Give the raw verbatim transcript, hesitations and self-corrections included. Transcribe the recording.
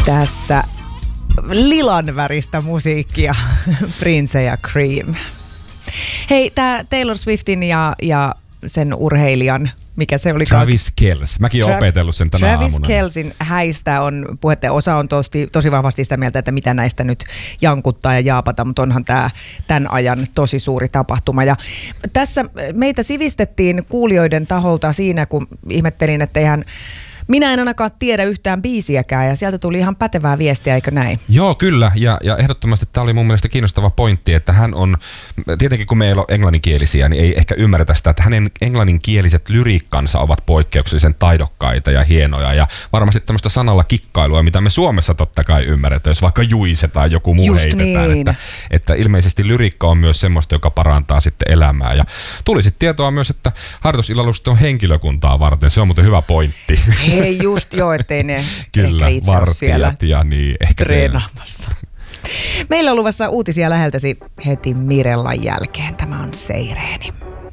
Tässä lilan väristä musiikkia, Prince ja Cream. Hei, tää Taylor Swiftin ja, ja sen urheilijan, mikä se oli? Travis Kelce. Mäkin olen Tra- opetellut sen tänä Travis aamuna. Travis Kelcin häistä on puhetta. Osa on tosi, tosi vahvasti sitä mieltä, että mitä näistä nyt jankuttaa ja jaapata, mutta onhan tämä tämän ajan tosi suuri tapahtuma. Ja tässä meitä sivistettiin kuulijoiden taholta siinä, kun ihmettelin, että eihän minä en ainakaan tiedä yhtään biisiäkään, ja sieltä tuli ihan pätevää viestiä, eikö näin? Joo, kyllä, ja, ja ehdottomasti tämä oli mun mielestä kiinnostava pointti, että hän on, tietenkin kun me ei ole englanninkielisiä, niin ei ehkä ymmärretä sitä, että hänen englanninkieliset lyriikkansa ovat poikkeuksellisen taidokkaita ja hienoja, ja varmasti tämmöistä sanalla kikkailua, mitä me Suomessa totta kai ymmärretään, jos vaikka juise tai joku muu Just heitetään, niin. että, että ilmeisesti lyriikka on myös semmoista, joka parantaa sitten elämää, ja tuli sitten tietoa myös, että harjoitusilallusta on henkilökuntaa varten, se on muuten hyvä pointti. Ei just joo, ettei ne Kyllä, ehkä itse ole siellä ja niin, ehkä treenaamassa. Meillä on luvassa uutisia läheltäsi heti Mirellan jälkeen. Tämä on Seireeni.